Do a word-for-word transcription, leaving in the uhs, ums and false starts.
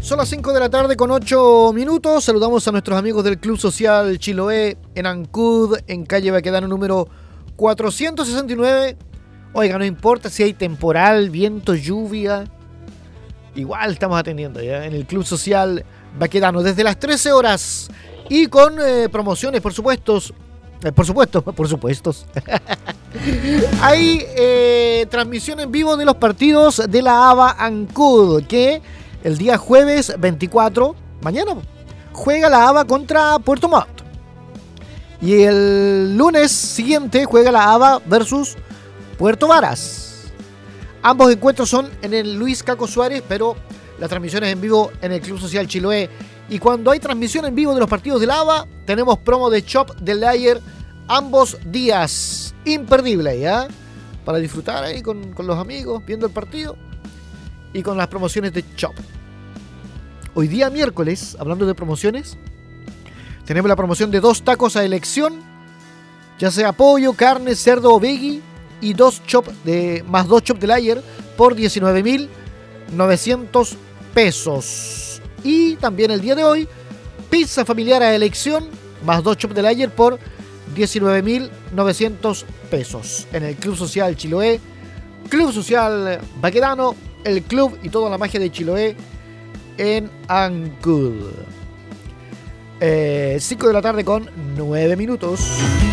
Son las cinco de la tarde con ocho minutos. Saludamos a nuestros amigos del Club Social Chiloé en Ancud, en calle Baquedano número cuatrocientos sesenta y nueve. Oiga, no importa si hay temporal, viento, lluvia. Igual estamos atendiendo ya en el Club Social Baquedano desde las trece horas. Y con eh, promociones, por supuesto. Eh, por supuesto, por supuesto. Hay eh, transmisión en vivo de los partidos de la A B A Ancud, que el día jueves veinticuatro, mañana, juega la A B A contra Puerto Montt. Y el lunes siguiente juega la A B A versus Puerto Varas. Ambos encuentros son en el Luis Caco Suárez, pero la transmisión es en vivo en el Club Social Chiloé. Y cuando hay transmisión en vivo de los partidos de la A B A, tenemos promo de Shop del Layer ambos días. Imperdible, ¿ya? Para disfrutar ahí con, con los amigos, viendo el partido. Y con las promociones de Shop. Hoy día miércoles, hablando de promociones, tenemos la promoción de dos tacos a elección, ya sea pollo, carne, cerdo o veggie, y dos chop de, más dos chop del ayer por diecinueve mil novecientos pesos. Y también el día de hoy, pizza familiar a elección, más dos chop del ayer por diecinueve mil novecientos pesos. En el Club Social Chiloé, Club Social Baquedano, el club y toda la magia de Chiloé en Ancud. Eh, cinco de la tarde con nueve minutos.